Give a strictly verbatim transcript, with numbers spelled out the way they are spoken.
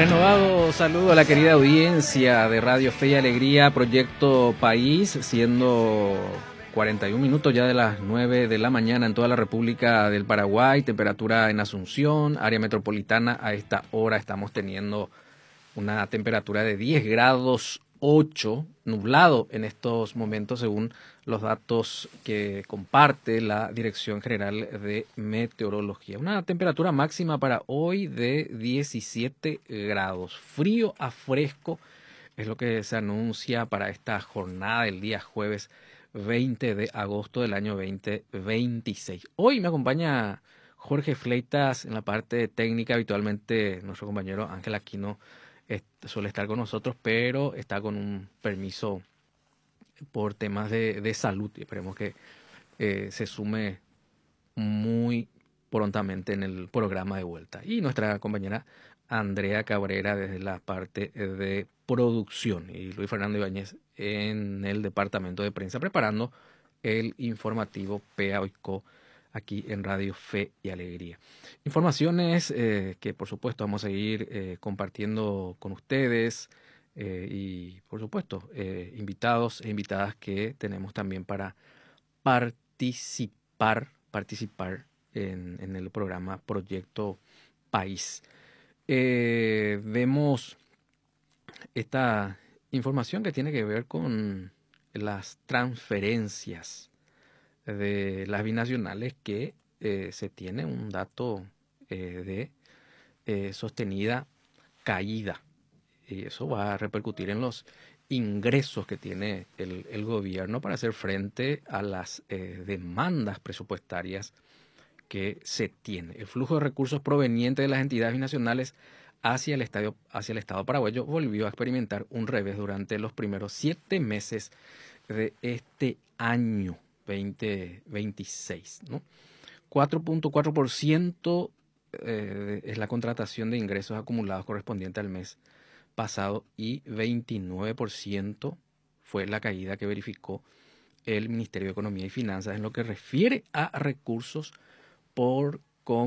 Renovado saludo a la querida audiencia de Radio Fe y Alegría, Proyecto País, siendo cuarenta y un minutos ya de las nueve de la mañana en toda la República del Paraguay, temperatura en Asunción, área metropolitana. A esta hora estamos teniendo una temperatura de diez grados ocho, nublado en estos momentos según los datos que comparte la Dirección General de Meteorología. Una temperatura máxima para hoy de diecisiete grados. Frío a fresco es lo que se anuncia para esta jornada del día jueves veinte de agosto del año veinte veintiséis. Hoy me acompaña Jorge Fleitas en la parte técnica. Habitualmente nuestro compañero Ángel Aquino suele estar con nosotros, pero está con un permiso por temas de, de salud y esperemos que eh, se sume muy prontamente en el programa de vuelta. Y nuestra compañera Andrea Cabrera desde la parte de producción y Luis Fernando Ibáñez en el departamento de prensa preparando el informativo P A O I C O aquí en Radio Fe y Alegría. Informaciones eh, que por supuesto vamos a seguir eh, compartiendo con ustedes eh, y por supuesto eh, invitados e invitadas que tenemos también para participar, participar en, en el programa Proyecto País. Eh, vemos esta información que tiene que ver con las transferencias de las binacionales que eh, se tiene un dato eh, de eh, sostenida caída. Y eso va a repercutir en los ingresos que tiene el, el gobierno para hacer frente a las eh, demandas presupuestarias que se tiene. El flujo de recursos provenientes de las entidades binacionales hacia el, estadio, hacia el Estado paraguayo volvió a experimentar un revés durante los primeros siete meses de este año veinte veintiséis, ¿no? cuatro punto cuatro por ciento eh, es la contratación de ingresos acumulados correspondiente al mes pasado y veintinueve por ciento fue la caída que verificó el Ministerio de Economía y Finanzas en lo que refiere a recursos por